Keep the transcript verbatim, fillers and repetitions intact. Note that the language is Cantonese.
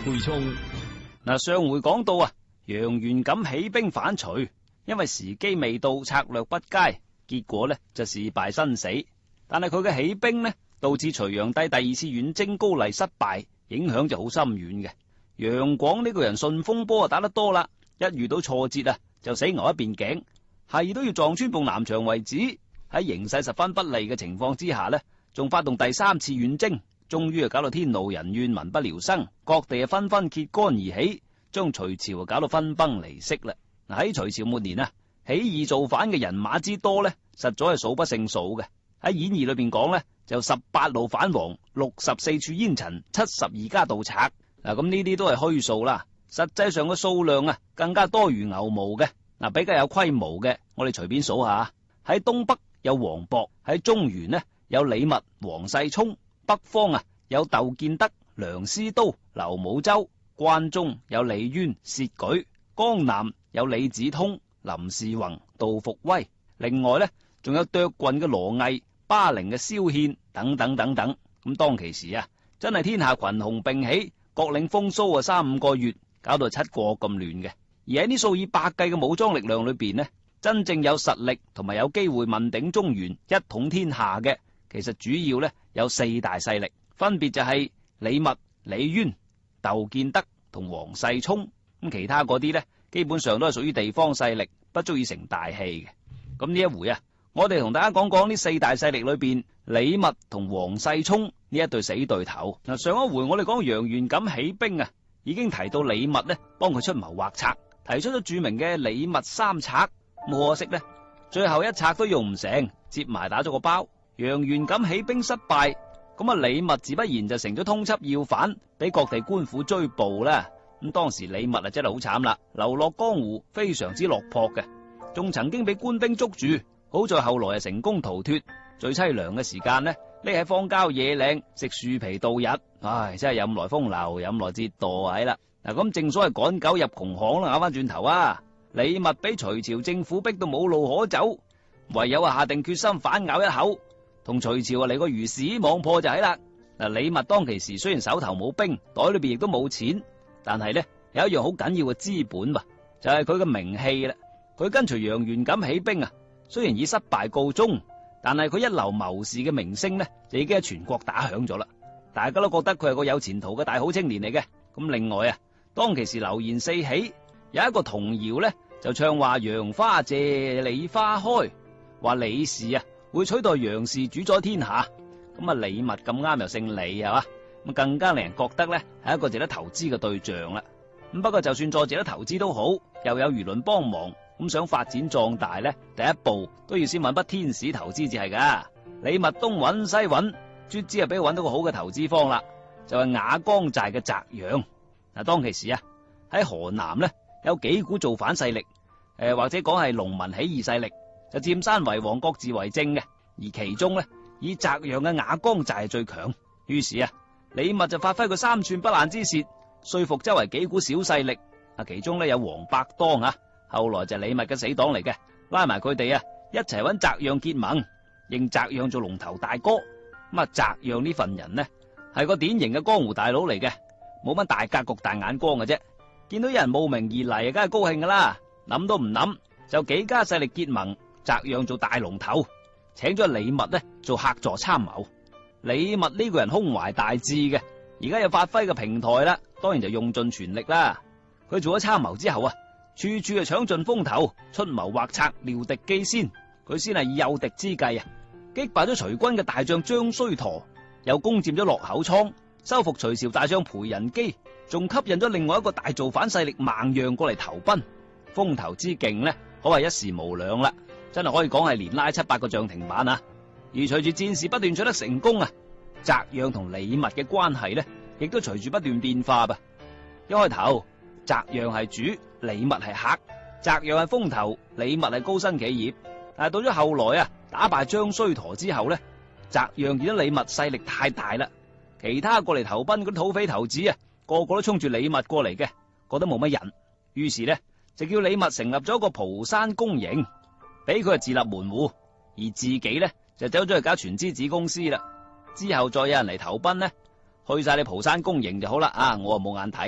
沛涌。 嗱，上回講到啊，楊元錦起兵反隋，因為時機未到，策略不佳，結果呢就事敗身死。但係佢嘅起兵呢，導致隋煬帝第二次遠征高麗失敗，影響就好深遠嘅。楊廣呢個人順風波啊打得多啦，一遇到挫折啊就死牛一邊頸，係都要撞穿鳳南牆為止。喺形勢十分不利嘅情況之下呢，仲發動第三次遠征，終於啊搞到天怒人怨，民不聊生，各地啊紛紛揭竿而起，將隋朝啊搞到分崩離析啦。喺隋朝末年啊，起義造反嘅人馬之多呢，實在係數不勝數嘅。喺演義裏邊講呢，就十八路反王，六十四處煙塵，七十二家盜賊。嗱，咁呢啲都係虛數啦，實際上嘅數量啊更加多如牛毛嘅。嗱，比較有規模嘅，我哋隨便數下。喺東北有王勃，喺中原呢有李密、王世充，北方啊有竇建德、梁思都、劉武周，關中有李淵、薛舉，江南有李子通、林士宏、杜伏威，另外呢仲有涿郡嘅羅毅、巴陵嘅蕭憲等等等等。咁當其時啊，真係天下群雄並起，各領風騷啊三五個月，搞到七國咁亂嘅。而喺呢數以百計嘅武裝力量裏邊呢，真正有實力同埋有機會問鼎中原、一統天下嘅，其實主要呢有四大勢力，分別就係李密、李淵、竇建德同王世充。咁其他嗰啲呢，基本上都係屬於地方勢力，不足以成大器嘅。咁呢一回啊，我哋同大家講講呢四大勢力裏邊李密同王世充呢一對死對頭。嗱，上一回我哋講楊元錦起兵啊，已經提到李密呢幫佢出謀劃策，提出咗著名嘅李密三策。可惜呢，最後一策都用唔成，接埋打咗個包。楊元錦起兵失敗，咁啊李密自不然就成咗通緝要犯，俾各地官府追捕啦。咁當時李密啊真係好慘啦，流落江湖，非常之落魄嘅，仲曾經俾官兵捉住。好在後來啊成功逃脫，最淒涼嘅時間呢，匿喺荒郊野嶺食樹皮度日。唉，真係任來風流，任來折墮係啦。嗱，咁正所謂趕狗入窮巷啦，咬翻轉頭啊！李密俾隋朝政府逼到冇路可走，唯有啊下定決心反咬一口，同隋朝啊嚟個魚死網破就係啦。嗱，李密當其時雖然手頭冇兵，袋裏邊亦都冇錢，但係呢有一樣好緊要嘅資本噃，就係佢嘅名氣啦。佢跟隨楊元錦起兵啊，雖然以失敗告終，但係佢一流謀士嘅名聲呢，就已經喺全國打響咗啦。大家都覺得佢係個有前途嘅大好青年嚟嘅。咁另外啊，當其時流言四起。有一個童謠呢，就唱話楊花謝李花開，話李氏啊會取代楊氏主宰天下。咁啊李密咁啱又姓李係嘛，咁更加令人覺得呢係一個值得投資嘅對象啦。咁不過就算再值得投資都好，又有輿論幫忙，咁想發展壯大呢，第一步都要先揾筆天使投資至係噶。李密東揾西揾，卒之啊俾佢揾到個好嘅投資方啦，就係瓦崗寨嘅澤陽。嗱，當其時啊喺河南呢，有幾股造反勢力，誒、呃、或者講係農民起義勢力，就佔山為王，各自為政嘅。而其中呢，以澤陽嘅瓦崗寨係最強。於是啊，李密就發揮佢三寸不爛之舌，說服周圍幾股小勢力。啊，其中呢有王伯當啊，後來就係李密嘅死黨嚟嘅，拉埋佢哋啊一齊揾澤陽結盟，認澤陽做龍頭大哥。咁啊，澤陽呢份人呢係個典型嘅江湖大佬嚟嘅，冇乜大格局大眼光嘅啫。見到有人慕名而嚟，梗係高興噶啦，諗都唔諗就幾家勢力結盟，澤陽做大龍頭，請咗李密呢做客座參謀。李密呢個人胸懷大志嘅，而家有發揮嘅平台啦，當然就用盡全力啦。佢做咗參謀之後啊，處處啊搶盡風頭，出謀劃策，料敵機先。佢先係以誘敵之計啊，擊敗咗隋軍嘅大將張須陀，又攻佔咗洛口倉，收復隋朝大將裴仁基，仲吸引咗另外一個大造反勢力孟讓過嚟投奔。風頭之勁呢，可謂一時無兩啦，真係可以講係連拉七八個漲停板啊！而隨住戰事不斷取得成功啊，澤陽同李密嘅關係呢，亦都隨住不斷變化吧。一開頭澤陽係主，李密係客，澤陽係風頭，李密係高新企業。但係到咗後來啊，打敗張須陀之後呢，澤陽見到李密勢力太大啦，其他過嚟投奔嗰啲土匪頭子啊，個個都衝住李密過嚟嘅，覺得冇乜人，於是呢就叫李密成立咗一個蒲山公營，俾佢係自立門戶，而自己呢就走咗去搞全資子公司啦。之後再有人嚟投奔呢，去晒你蒲山公營就好啦，啊，我啊冇眼睇。